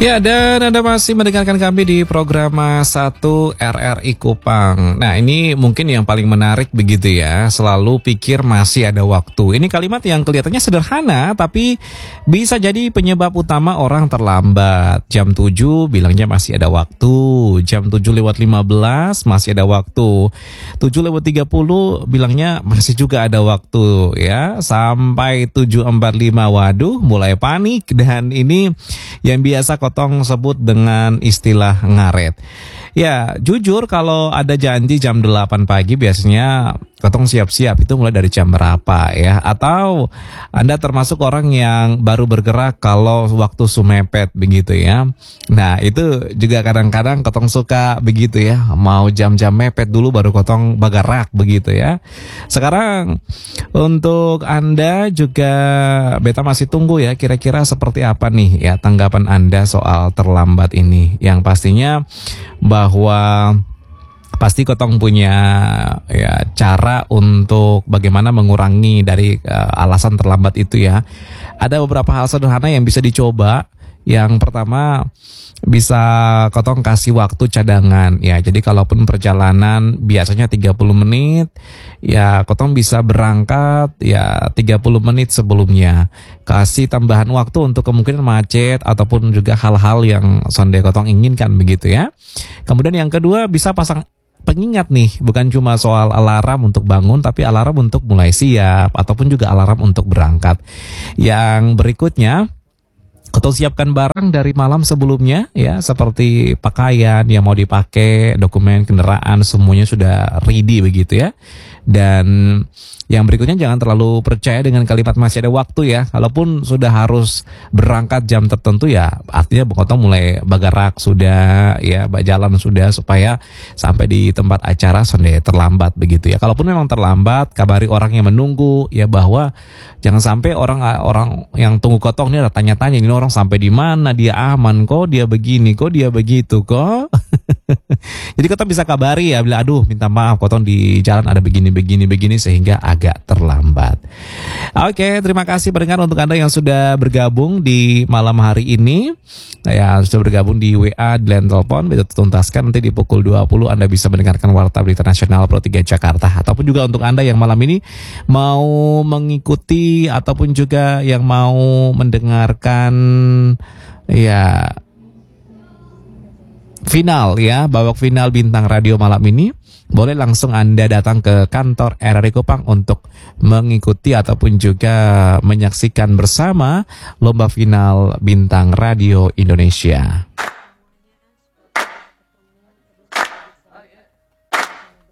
Ya, dan Anda masih mendengarkan kami di program 1 RRI Kupang. Nah, ini mungkin yang paling menarik begitu ya. Selalu pikir masih ada waktu. Ini kalimat yang kelihatannya sederhana, tapi bisa jadi penyebab utama orang terlambat. Jam 7 bilangnya masih ada waktu. Jam 7:15 masih ada waktu. 7:30 bilangnya masih juga ada waktu ya. Sampai 7:45 waduh mulai panik. Dan ini yang biasa Kotong sebut dengan istilah ngaret. Ya, jujur kalau ada janji jam 8 pagi biasanya Kotong siap-siap itu mulai dari jam berapa ya. Atau Anda termasuk orang yang baru bergerak kalau waktu sumepet begitu ya. Nah, itu juga kadang-kadang Kotong suka begitu ya. Mau jam-jam mepet dulu baru Kotong bergerak begitu ya. Sekarang untuk Anda juga beta masih tunggu ya, kira-kira seperti apa nih ya tanggapan Anda soal terlambat ini. Yang pastinya bahwa pasti Kotong punya ya cara untuk bagaimana mengurangi dari alasan terlambat itu ya. Ada beberapa hal sederhana yang bisa dicoba. Yang pertama bisa Kotong kasih waktu cadangan ya. Jadi kalaupun perjalanan biasanya 30 menit ya Kotong bisa berangkat ya 30 menit sebelumnya. Kasih tambahan waktu untuk kemungkinan macet ataupun juga hal-hal yang sonde Kotong inginkan begitu ya. Kemudian yang kedua bisa pasang pengingat nih, bukan cuma soal alarm untuk bangun, tapi alarm untuk mulai siap, ataupun juga alarm untuk berangkat. Yang berikutnya, Kotong siapkan barang dari malam sebelumnya, ya, seperti pakaian yang mau dipakai, dokumen kendaraan, semuanya sudah ready begitu ya. Dan yang berikutnya jangan terlalu percaya dengan kalimat masih ada waktu ya. Kalaupun sudah harus berangkat jam tertentu ya artinya Kotong mulai bergerak sudah ya, jalan sudah supaya sampai di tempat acara sonde terlambat begitu ya. Kalaupun memang terlambat, kabari orang yang menunggu ya, bahwa jangan sampai orang yang tunggu Kotong ini tanya-tanya ini orang sampai di mana, dia aman kok, dia begini kok, dia begitu kok. Jadi Kotong bisa kabari ya, bilang aduh minta maaf Kotong di jalan ada begini sehingga agak terlambat. Oke, terima kasih pendengar untuk Anda yang sudah bergabung di malam hari ini. Ya, sudah bergabung di WA, di line telepon, bisa tuntaskan nanti di pukul 20 Anda bisa mendengarkan Warta Berita Nasional Pro 3 Jakarta. Ataupun juga untuk Anda yang malam ini mau mengikuti ataupun juga yang mau mendengarkan ya final ya, babak final Bintang Radio malam ini, boleh langsung Anda datang ke kantor RRI Kupang untuk mengikuti ataupun juga menyaksikan bersama lomba final Bintang Radio Indonesia.